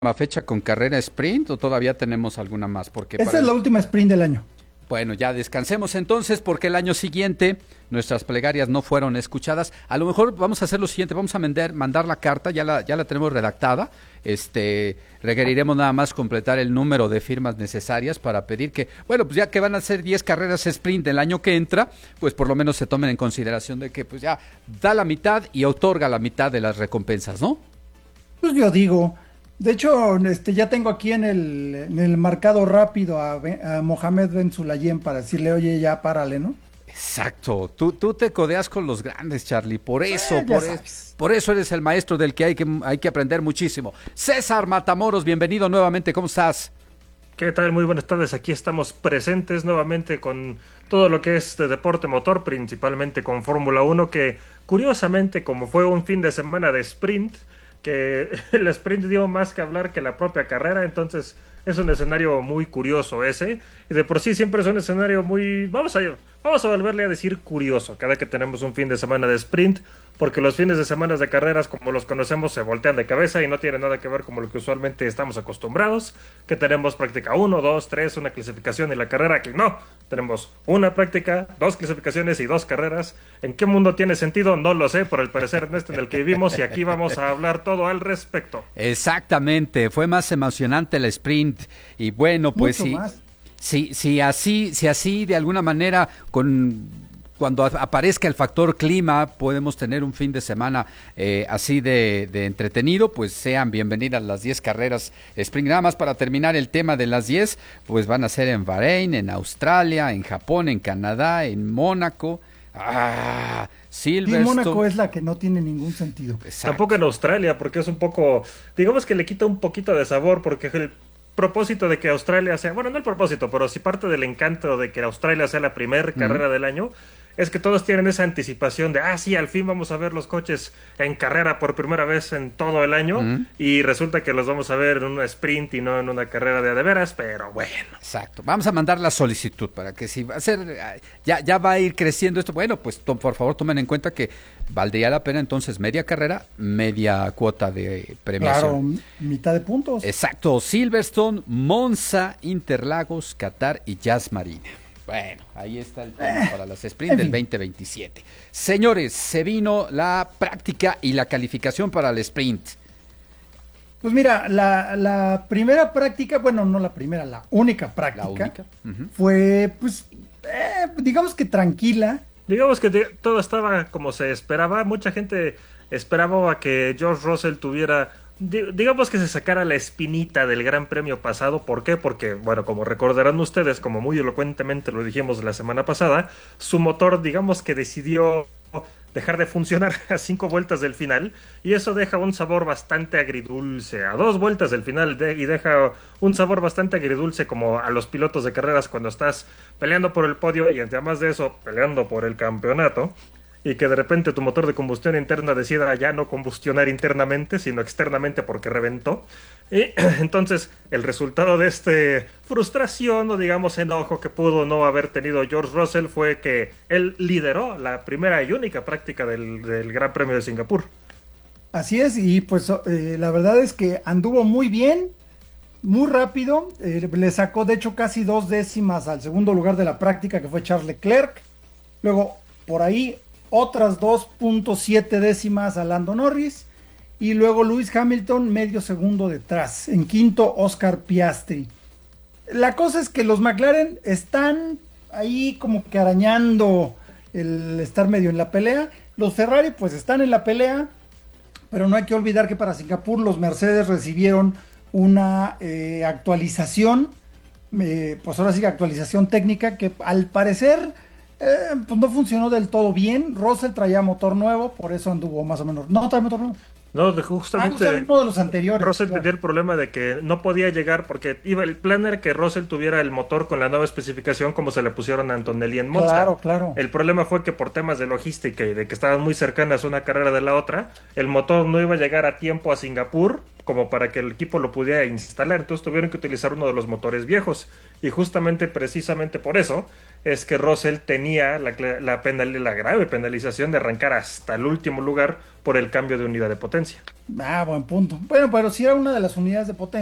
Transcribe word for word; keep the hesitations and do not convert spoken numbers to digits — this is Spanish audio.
fecha con carrera sprint o todavía tenemos alguna más? Porque Esta para es el- la última sprint del año. Bueno, ya descansemos entonces porque el año siguiente nuestras plegarias no fueron escuchadas. A lo mejor vamos a hacer lo siguiente, vamos a mandar, mandar la carta, ya la, ya la tenemos redactada. Este, requeriremos nada más completar el número de firmas necesarias para pedir que, bueno, pues ya que van a ser diez carreras sprint el año que entra, pues por lo menos se tomen en consideración de que pues ya da la mitad y otorga la mitad de las recompensas, ¿no? Pues yo digo, de hecho, este, ya tengo aquí en el, en el marcado rápido a, Be- a Mohamed Ben Sulayem para decirle, oye, ya párale, ¿no? Exacto, tú, tú te codeas con los grandes, Charlie, por eso, Eh, ya por, es- sabes. por eso eres el maestro del que hay que hay que aprender muchísimo. César Matamoros, bienvenido nuevamente, ¿cómo estás? ¿Qué tal? Muy buenas tardes. Aquí estamos presentes nuevamente con todo lo que es de deporte motor, principalmente con Fórmula Uno, que curiosamente, como fue un fin de semana de sprint, que el sprint dio más que hablar que la propia carrera, entonces es un escenario muy curioso ese, y de por sí siempre es un escenario muy, vamos a, vamos a volverle a decir curioso, cada que tenemos un fin de semana de sprint, porque los fines de semana de carreras, como los conocemos, se voltean de cabeza y no tiene nada que ver como lo que usualmente estamos acostumbrados, que tenemos práctica uno, dos, tres, una clasificación y la carrera, aquí no, tenemos una práctica, dos clasificaciones y dos carreras. ¿En qué mundo tiene sentido? No lo sé, por el parecer en este en el que vivimos, y aquí vamos a hablar todo al respecto. Exactamente, fue más emocionante el sprint y bueno, pues Mucho sí, más. si, si así, si así de alguna manera con cuando a- aparezca el factor clima podemos tener un fin de semana eh, así de, de entretenido, pues sean bienvenidas las diez carreras sprint. Nada más para terminar el tema de las diez, pues van a ser en Bahrein, en Australia, en Japón, en Canadá, en Mónaco, ah, Sí, Silverstone. Mónaco es la que no tiene ningún sentido. Exacto. Tampoco en Australia, porque es un poco, digamos que le quita un poquito de sabor, porque el propósito de que Australia sea, bueno, no el propósito, pero sí parte del encanto de que Australia sea la primera carrera del año, es que todos tienen esa anticipación de, ah, sí, al fin vamos a ver los coches en carrera por primera vez en todo el año, Ujú. y resulta que los vamos a ver en una sprint y no en una carrera de a de veras, pero bueno. Exacto. Vamos a mandar la solicitud para que si va a ser, ah, ya, ya va a ir creciendo esto. Bueno, pues to- por favor tomen en cuenta que valdría la pena entonces media carrera, media cuota de Claro, premiación. mitad de puntos. Exacto. Silverstone, Monza, Interlagos, Qatar y Jazz Marina. Bueno, ahí está el tema para las sprint en del fin. veinte veintisiete. Señores, se vino la práctica y la calificación para el sprint. Pues mira, la, la primera práctica, bueno, no la primera, la única práctica, La única. Ujú. fue, pues, eh, digamos que tranquila. Digamos que de- todo estaba como se esperaba. Mucha gente esperaba a que George Russell tuviera, di- digamos que se sacara la espinita del Gran Premio pasado. ¿Por qué? Porque, bueno, como recordarán ustedes, como muy elocuentemente lo dijimos la semana pasada, su motor, digamos que decidió dejar de funcionar a cinco vueltas del final, y eso deja un sabor bastante agridulce a dos vueltas del final, de- y deja un sabor bastante agridulce como a los pilotos de carreras cuando estás peleando por el podio y además de eso peleando por el campeonato, y que de repente tu motor de combustión interna decida ya no combustionar internamente, sino externamente porque reventó. Y entonces el resultado de este frustración o digamos enojo que pudo no haber tenido George Russell fue que él lideró la primera y única práctica del, del Gran Premio de Singapur. Así es, y pues eh, la verdad es que anduvo muy bien, muy rápido. Eh, le sacó de hecho casi dos décimas al segundo lugar de la práctica, que fue Charles Leclerc. Luego, por ahí, otras dos punto siete décimas a Lando Norris. Y luego Lewis Hamilton medio segundo detrás. En quinto, Oscar Piastri. La cosa es que los McLaren están ahí como que arañando el estar medio en la pelea. Los Ferrari pues están en la pelea, pero no hay que olvidar que para Singapur los Mercedes recibieron una eh, actualización, eh, pues ahora sí que actualización técnica que al parecer eh, pues no funcionó del todo bien. Russell traía motor nuevo, por eso anduvo más o menos. No trae motor nuevo. No, de- Ah, justamente usaron uno de los anteriores. Russell claro. tenía el problema de que no podía llegar porque iba el plan era que Russell tuviera el motor con la nueva especificación como se le pusieron a Antonelli en Monza. Claro, claro. El problema fue que por temas de logística y de que estaban muy cercanas una carrera de la otra, el motor no iba a llegar a tiempo a Singapur como para que el equipo lo pudiera instalar, entonces tuvieron que utilizar uno de los motores viejos, y justamente precisamente por eso es que Russell tenía la, la, penal, la grave penalización de arrancar hasta el último lugar por el cambio de unidad de potencia. Ah, buen punto. Bueno, pero si era una de las unidades de potencia.